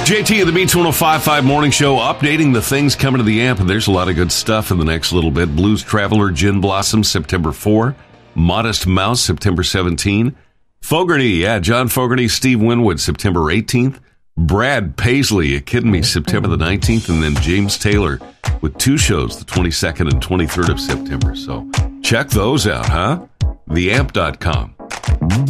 JT of the Beach 105.5 Morning Show, updating the things coming to the amp, and there's a lot of good stuff in the next little bit. Blues Traveler, Gin Blossom, September 4. Modest Mouse, September 17. Fogerty, John Fogerty, Steve Winwood, September 18th. Brad Paisley, you kidding me, September the 19th. And then James Taylor with 2 shows, the 22nd and 23rd of September. So check those out, huh? Theamp.com.